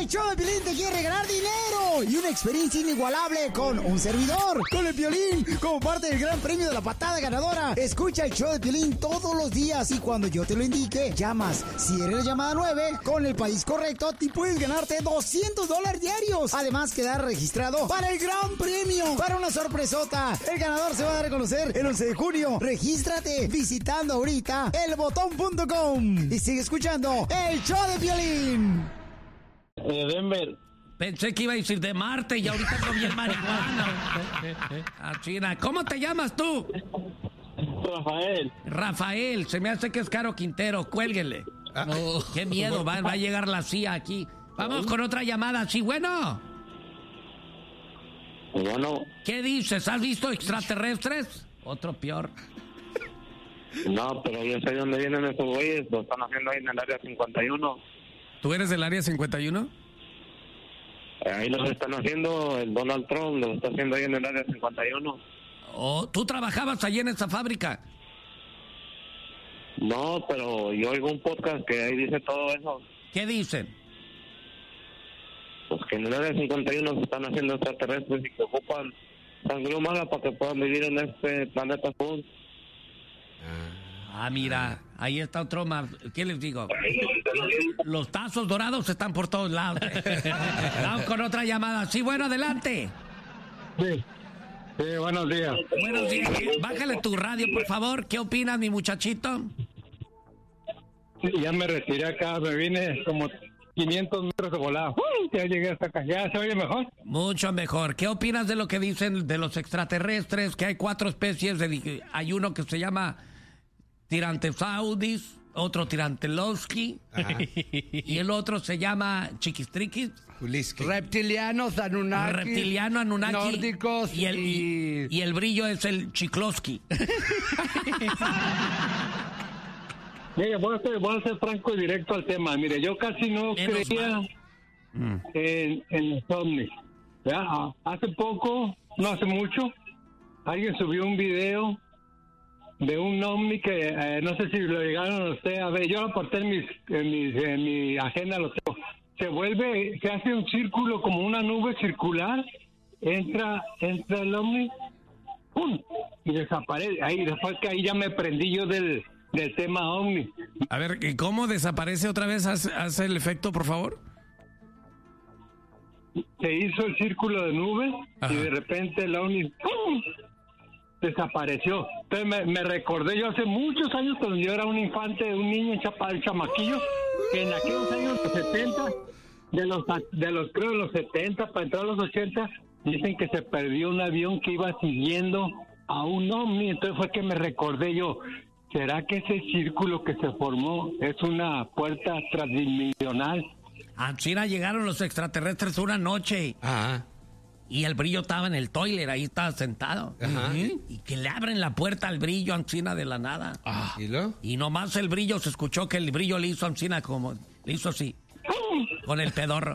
El show de Piolín te quiere regalar dinero y una experiencia inigualable con un servidor, con el Piolín, como parte del gran premio de la patada ganadora. Escucha el show de Piolín todos los días y cuando yo te lo indique, llamas. Si eres la llamada 9, con el país correcto, te puedes ganarte $200 diarios. Además, quedar registrado para el gran premio, para una sorpresota. El ganador se va a dar a conocer el 11 de junio. Regístrate visitando ahorita elbotón.com y sigue escuchando el show de Piolín. Denver. Pensé que iba a decir de Marte y ahorita no bien marihuana. Ah, China. ¿Cómo te llamas tú? Rafael. Se me hace que es Caro Quintero. Cuélguele. Qué miedo. Va a llegar la CIA aquí. Vamos con otra llamada. Sí, bueno. ¿Qué dices? ¿Has visto extraterrestres? Otro peor. No, pero yo sé dónde vienen esos güeyes. Lo están haciendo ahí en el área 51. ¿Tú eres del área 51? Ahí los están haciendo, el Donald Trump lo está haciendo ahí en el área 51. Oh, ¿tú trabajabas allí en esa fábrica? No, pero yo oigo un podcast que ahí dice todo eso. ¿Qué dicen? Pues que en el área 51 se están haciendo extraterrestres y que ocupan sangre humana para que puedan vivir en este planeta azul. Ah, mira, ahí está otro más. ¿Qué les digo? Los tazos dorados están por todos lados. Vamos con otra llamada. Sí, bueno, adelante. Sí, buenos días. Buenos días. Bájale tu radio, por favor. ¿Qué opinas, mi muchachito? Ya me retiré acá, me vine como 500 metros de volada. Ya llegué hasta acá. ¿Ya se oye mejor? Mucho mejor. ¿Qué opinas de lo que dicen de los extraterrestres? Que hay 4 especies. Hay uno que se llama Tirantesaurus, otro Tirantelowski, y el otro se llama Chiquistriquis. Reptilianos, Anunnaki, nórdicos y el brillo es el Chiklovsky. Mire, voy a ser franco y directo al tema. Mire, yo casi no creía en los ovnis. ¿Ya? Hace poco, no hace mucho, alguien subió un video de un ovni que no sé si lo llegaron a usted a ver. Yo lo aporté en mi agenda, lo tengo. Se hace un círculo como una nube circular, entra el ovni, ¡pum! Y desaparece. Ahí, después que ahí ya me prendí yo del tema ovni. A ver, ¿y cómo desaparece otra vez? ¿Haz el efecto, por favor? Se hizo el círculo de nube. Ajá. Y de repente el ovni ¡pum! Desapareció. Entonces me recordé yo hace muchos años cuando yo era un infante, un niño, chamaquillo, que en aquellos años de los 70, de los 70 para entrar a los 80, dicen que se perdió un avión que iba siguiendo a un ovni. Entonces fue que me recordé yo, ¿será que ese círculo que se formó es una puerta transdimensional? A China llegaron los extraterrestres una noche. Ajá. Y el brillo estaba en el toilet, ahí estaba sentado. Ajá. Y que le abren la puerta al brillo a Ancina de la nada. Ah. ¿Y lo? Y nomás el brillo, se escuchó que el brillo le hizo a Ancina como... Le hizo así. Con el pedorro.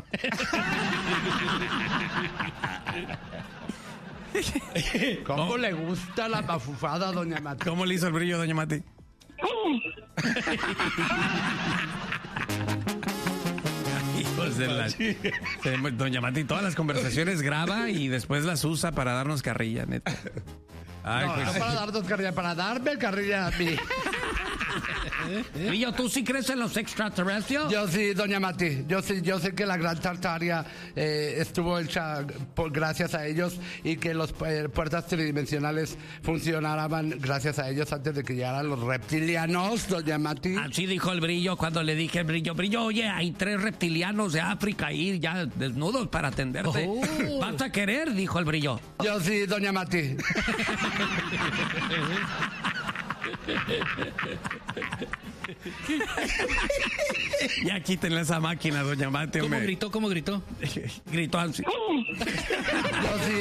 ¿Cómo le gusta la mafufada, doña Mati? ¿Cómo le hizo el brillo, doña Mati? Hijos de la... Doña Mati todas las conversaciones graba y después las usa para darnos carrilla, neta. Ay, no, pues... no para darnos carrilla, para darme carrilla a mí. Brillo, ¿tú sí crees en los extraterrestres? Yo sí, doña Mati. Yo sé que la Gran Tartaria estuvo hecha gracias a ellos y que las puertas tridimensionales funcionaban gracias a ellos antes de que llegaran los reptilianos, doña Mati. Así dijo el brillo cuando le dije brillo, oye, hay 3 reptilianos de África ahí ya desnudos para atenderte. Oh. ¿Vas a querer? Dijo el brillo. Yo sí, doña Mati. Ya quítenle esa máquina, doña Mati. ¿Cómo gritó? Gritó así. Yo sí.